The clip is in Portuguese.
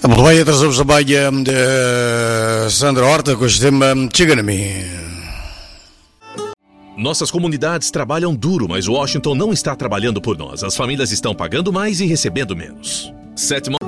Muito bem, atrasamos também a Sandra Horta com o tema Chega na mim. Nossas comunidades trabalham duro, mas Washington não está trabalhando por nós. As famílias estão pagando mais e recebendo menos. Sétimo...